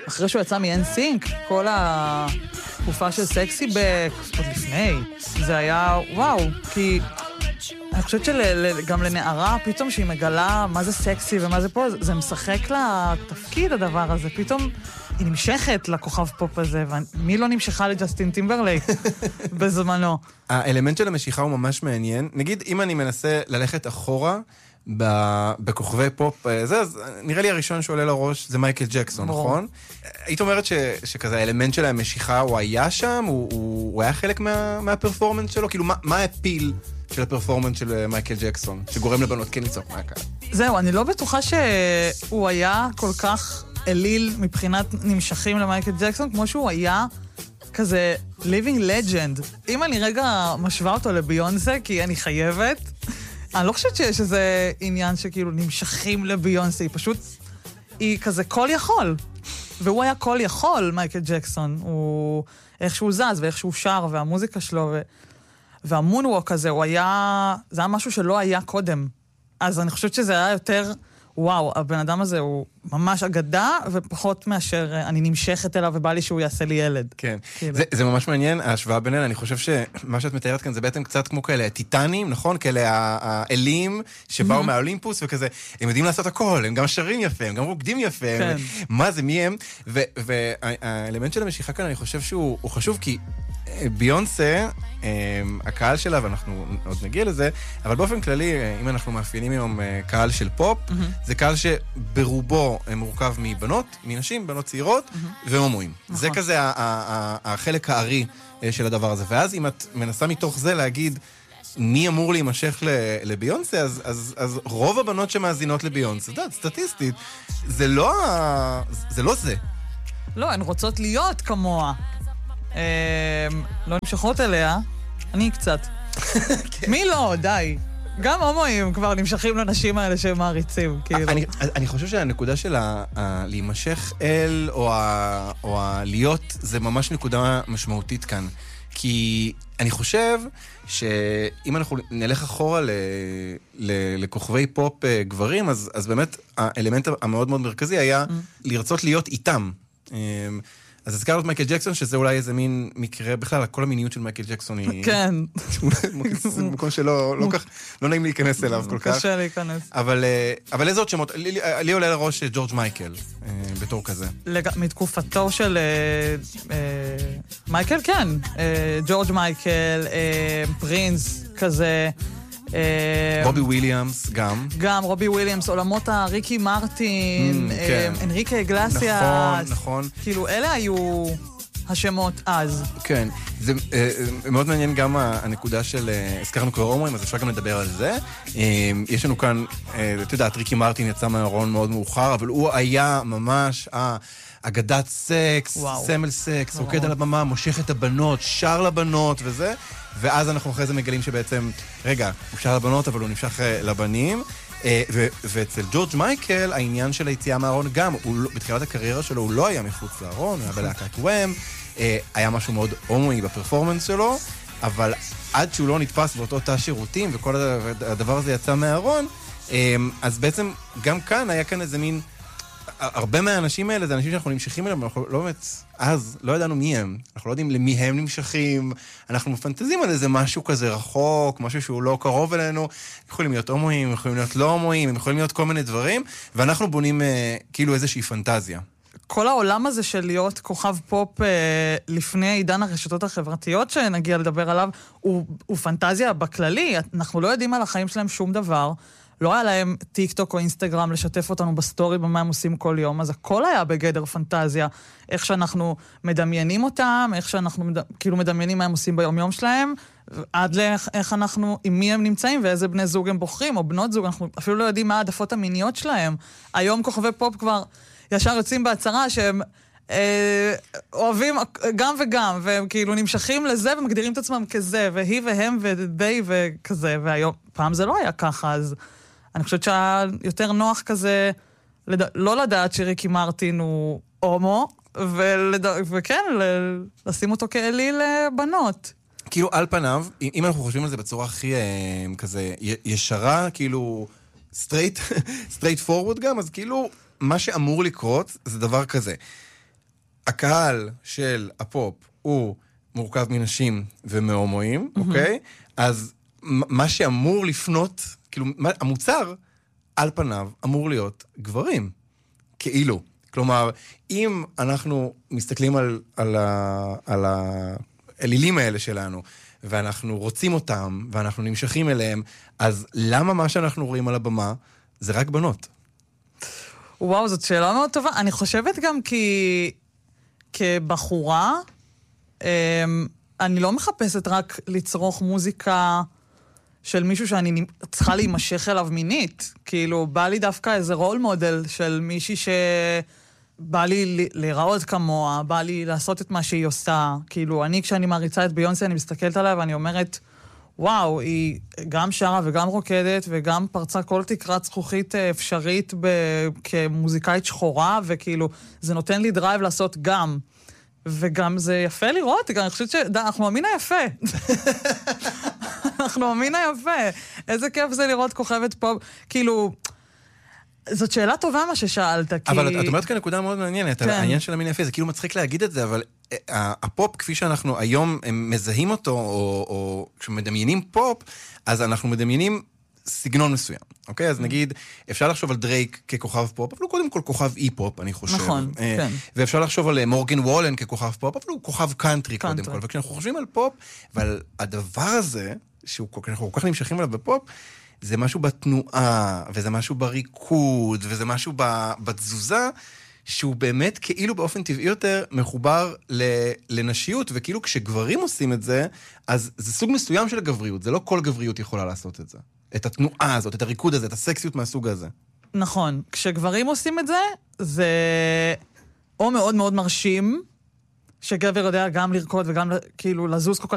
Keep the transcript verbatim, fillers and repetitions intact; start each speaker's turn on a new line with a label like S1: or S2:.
S1: אחרי שהוא יצא מ-אן סינק, כל התקופה של סקסי בק, עוד לפני, זה היה וואו, כי אני חושבת שגם לנערה, פתאום שהיא מגלה מה זה סקסי ומה זה פה, זה משחק לתפקיד הדבר הזה, פתאום היא נמשכת לכוכב פופ הזה, ומי לא נמשכה לג'סטין טימברלייק בזמנו?
S2: האלמנט של המשיכה הוא ממש מעניין. נגיד, אם אני מנסה ללכת אחורה, בכוכבי פופ, זה, אז נראה לי הראשון שעולה לראש זה מייקל ג'קסון, נכון? היית אומרת שכזה האלמנט של המשיכה הוא היה שם, הוא היה חלק מהפרפורמנס שלו? כאילו, מה האפיל של הפרפורמנס של מייקל ג'קסון, שגורם לבנות כן לצעוק מהקהל?
S1: זהו, אני לא בטוחה שהוא היה כל כך אליל מבחינת נמשכים למייקל ג'קסון, כמו שהוא היה כזה living legend. אם אני רגע משווה אותו לביונסה, כי אני חייבת, אני לא חושבת שיש איזה עניין שכאילו נמשכים לביונסה, היא פשוט, היא כזה כל יכול. והוא היה כל יכול, מייקל ג'קסון. הוא, איך שהוא זז ואיך שהוא שר, והמוזיקה שלו, ו... והמונווק הזה, הוא היה, זה היה משהו שלא היה קודם. אז אני חושבת שזה היה יותר, וואו, הבן אדם הזה הוא ממש אגדה, ופחות מאשר אני נמשכת אליו ובא לי שהוא יעשה לי ילד.
S2: כן, זה, זה ממש מעניין, ההשוואה בינינו, אני חושב שמה שאת מתארת כאן זה בעצם קצת כמו כאלה טיטנים, נכון? כאלה האלים שבאו מהאולימפוס וכזה, הם יודעים לעשות הכל, הם גם שרים יפה, הם גם רוקדים יפה,
S1: כן.
S2: מה זה, מי הם? והאלמנט של המשיכה כאן, אני חושב שהוא חשוב, כי ביונסה, הקהל שלה, ואנחנו עוד נגיע לזה, אבל באופן כללי, אם אנחנו מאפיינים היום קהל של פופ, זה קהל שברובו מורכב מבנות, מנשים, בנות צעירות, והומואים. זה כזה החלק הארי של הדבר הזה. ואז אם את מנסה מתוך זה להגיד מי אמור להימשך לביונסה, אז, אז, אז רוב הבנות שמאזינות לביונסה, זה סטטיסטית, זה לא זה. לא זה.
S1: לא, הן רוצות להיות כמוה. לא נמשכות אליה, אני קצת. מי לא, די. גם הומואים כבר נמשכים לנשים האלה שהם מעריצים, כאילו.
S2: אני, אני חושב שהנקודה של להימשך אל, או, ה, או ה, להיות, זה ממש נקודה משמעותית כאן. כי אני חושב שאם אנחנו נלך אחורה ל, ל, לכוכבי פופ גברים, אז, אז באמת האלמנט המאוד מאוד מרכזי היה לרצות להיות איתם. אז הזכרנו את מייקל ג'קסון, שזה אולי איזה מין מקרה, בכלל, כל המיניות של מייקל ג'קסון היא...
S1: כן.
S2: זה מקום שלא לא נעים להיכנס אליו כל כך.
S1: קשה להיכנס.
S2: אבל איזה עוד שמות? לי עולה לראש ג'ורג' מייקל, בתור כזה.
S1: מתקופתו של מייקל, כן. ג'ורג' מייקל, פרינס, כזה...
S2: רובי וויליאמס גם.
S1: גם רובי וויליאמס, עולמות הריקי מרטין, אנריקה אגלסיאס.
S2: נכון, נכון.
S1: כאילו, אלה היו השמות אז.
S2: כן, זה מאוד מעניין גם הנקודה של, הזכרנו כבר הומואים, אז אפשר גם לדבר על זה. יש לנו כאן, אתה יודעת, ריקי מרטין יצא מהארון מאוד מאוחר, אבל הוא היה ממש אגדת סקס, סמל סקס, רוקד על הבמה, מושך את הבנות, שר לבנות וזה. ואז אנחנו אחרי זה מגלים שבעצם, רגע, הוא שר לבנות, אבל הוא נמשך לבנים. ואצל ג'ורג' מייקל, העניין של היציאה מהארון גם, בתחילת הקריירה שלו הוא לא היה מחוץ לארון, הוא היה בלהקת וואם, היה משהו מאוד הומואי בפרפורמנס שלו, אבל עד שהוא לא נתפס באותו תא שירותים, וכל הדבר הזה יצא מהארון, אז בעצם גם כאן היה כאן איזה מין, הרבה מהאנשים האלה זה אנשים שאנחנו נמשכים אליהם, אנחנו לא באמת, אז לא ידענו מי הם, אנחנו לא יודעים למי הם נמשכים, אנחנו מפנטזים על איזה משהו כזה רחוק, משהו שהוא לא קרוב אלינו, יכולים להיות הומואים, יכולים להיות לא הומואים, יכולים להיות כל מיני דברים, ואנחנו בונים אה, כאילו איזושהי פנטזיה.
S1: כל העולם הזה של להיות כוכב פופ אה, לפני עידן הרשתות החברתיות שנגיע לדבר עליו, הוא, הוא פנטזיה בכללי, אנחנו לא יודעים על החיים שלהם שום דבר, לא היה להם טיק טוק או אינסטגרם לשתף אותנו בסטורי במה הם עושים כל יום, אז הכל היה בגדר פנטזיה, איך שאנחנו מדמיינים אותם, איך שאנחנו מד... כאילו מדמיינים מה הם עושים ביום יום שלהם, עד לאיך אנחנו, עם מי הם נמצאים ואיזה בני זוג הם בוחרים, או בנות זוג, אנחנו אפילו לא יודעים מה העדפות המיניות שלהם. היום כוכבי פופ כבר ישר יוצאים בהצהרה שהם אה, אוהבים גם וגם, והם כאילו נמשכים לזה ומגדירים את עצמם כזה, והיא והם ודי וכזה, והיום, פעם זה לא היה ככה, אז אני חושבת שהיה יותר נוח כזה, לד... לא לדעת שריקי מרטין הוא הומו, ולד... וכן, ל... לשים אותו כאלי לבנות.
S2: כאילו, על פניו, אם אנחנו חושבים על זה בצורה הכי כזה ישרה, כאילו, straight, straight forward גם, אז כאילו, מה שאמור לקרות זה דבר כזה. הקהל של הפופ הוא מורכב מנשים ומהומואים, אוקיי? אז מה שאמור לפנות, כאילו, המוצר על פניו אמור להיות גברים, כאילו. כלומר, אם אנחנו מסתכלים על, על, ה, על האלילים האלה שלנו, ואנחנו רוצים אותם, ואנחנו נמשכים אליהם, אז למה מה שאנחנו רואים על הבמה זה רק בנות?
S1: וואו, זאת שאלה מאוד טובה. אני חושבת גם כי כבחורה, אני לא מחפשת רק לצרוך מוזיקה של מישהו שאני צריכה להימשך אליו מינית. כאילו, בא לי דווקא איזה רול מודל של מישהי שבא לי להיראות כמוה, בא לי לעשות את מה שהיא עושה. כאילו, אני כשאני מעריצה את ביונסי, אני מסתכלת עליה ואני אומרת, וואו, היא גם שרה וגם רוקדת וגם פרצה כל תקרת זכוכית אפשרית כמוזיקאית שחורה, וכאילו, זה נותן לי דרייב לעשות גם. וגם זה יפה לראות, אני חושבת שאנחנו המין היפה. אנחנו המין היפה. איזה כיף זה לראות כוכבת פופ. כאילו, זאת שאלה טובה מה ששאלת, כי...
S2: אבל את אומרת כאן נקודה מאוד מעניינת,
S1: כן.
S2: העניין של המין היפה, זה כאילו מצחיק להגיד את זה, אבל הפופ, כפי שאנחנו היום מזהים אותו, או, או כשמדמיינים פופ, אז אנחנו מדמיינים סגנון מסוים, אוקיי? אז נגיד, אפשר לחשוב על דרייק ככוכב פופ, אבל הוא קודם כל כוכב אי-פופ, אני חושב.
S1: נכון, כן.
S2: ואפשר לחשוב על מורגן וולן ככוכב פופ, אבל הוא כוכב קאנטרי קודם כל. וכשאנחנו חושבים על פופ, ועל הדבר הזה, שאנחנו כל כך נמשכים עליו בפופ, זה משהו בתנועה, וזה משהו בריקוד, וזה משהו בתזוזה, שהוא באמת כאילו באופן טבעי יותר מחובר לנשיות, וכאילו כשגברים עושים את זה, אז זה סוג מסוים של גבריות, זה לא כל גבריות יכולה לעשות את זה. את התנועה הזאת, את הריקוד הזה, את הסקסיות מהסוג הזה.
S1: נכון. כשגברים עושים את זה, זה או מאוד מאוד מרשים, שגבר יודע גם לרקוד וגם כאילו לזוז כל כך